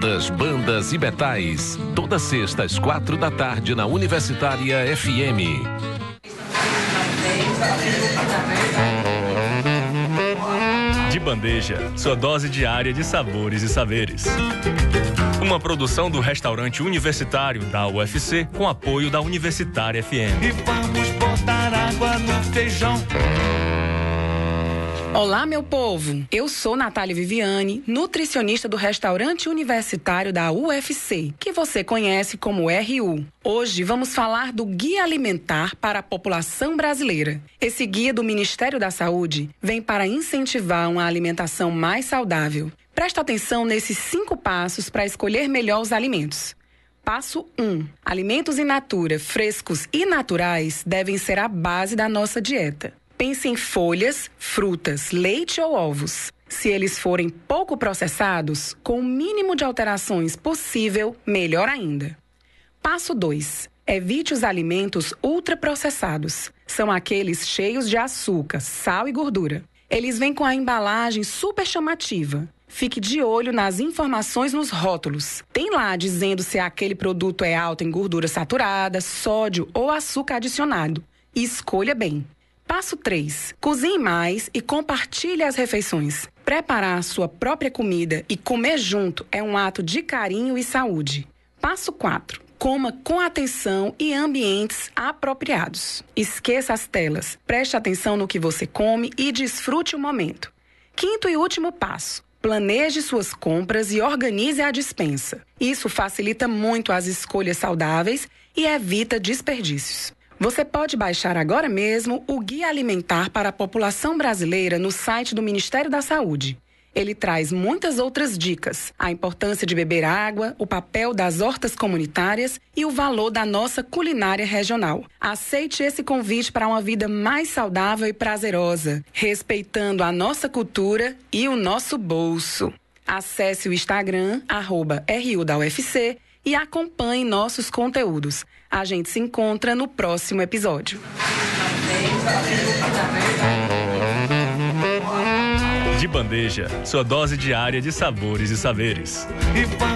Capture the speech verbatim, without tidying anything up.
Ondas, bandas e metais. Toda sexta às quatro da tarde na Universitária F M. De Bandeja, sua dose diária de sabores e saberes. Uma produção do restaurante universitário da U F C com apoio da Universitária F M. E vamos botar água no feijão. Olá, meu povo! Eu sou Natália Viviane, nutricionista do restaurante universitário da U F C, que você conhece como R U. Hoje vamos falar do Guia Alimentar para a População Brasileira. Esse guia do Ministério da Saúde vem para incentivar uma alimentação mais saudável. Presta atenção nesses cinco passos para escolher melhor os alimentos. Passo um. Alimentos in natura, frescos e naturais devem ser a base da nossa dieta. Pense em folhas, frutas, leite ou ovos. Se eles forem pouco processados, com o mínimo de alterações possível, melhor ainda. Passo dois. Evite os alimentos ultraprocessados. São aqueles cheios de açúcar, sal e gordura. Eles vêm com a embalagem super chamativa. Fique de olho nas informações nos rótulos. Tem lá dizendo se aquele produto é alto em gordura saturada, sódio ou açúcar adicionado. E escolha bem. Passo três. Cozinhe mais e compartilhe as refeições. Preparar a sua própria comida e comer junto é um ato de carinho e saúde. Passo quatro. Coma com atenção e ambientes apropriados. Esqueça as telas. Preste atenção no que você come e desfrute o momento. Quinto e último passo. Planeje suas compras e organize a despensa. Isso facilita muito as escolhas saudáveis e evita desperdícios. Você pode baixar agora mesmo o Guia Alimentar para a População Brasileira no site do Ministério da Saúde. Ele traz muitas outras dicas, a importância de beber água, o papel das hortas comunitárias e o valor da nossa culinária regional. Aceite esse convite para uma vida mais saudável e prazerosa, respeitando a nossa cultura e o nosso bolso. Acesse o Instagram, arroba R U da U F C, e acompanhe nossos conteúdos. A gente se encontra no próximo episódio. De Bandeja, sua dose diária de sabores e saberes.